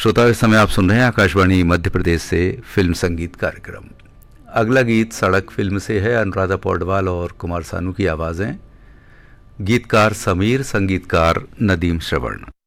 श्रोता, इस समय आप सुन रहे हैं आकाशवाणी मध्य प्रदेश से फिल्म संगीत कार्यक्रम। अगला गीत सड़क फिल्म से है। अनुराधा पौडवाल और कुमार सानू की आवाज़ें। गीतकार समीर, संगीतकार नदीम श्रवण।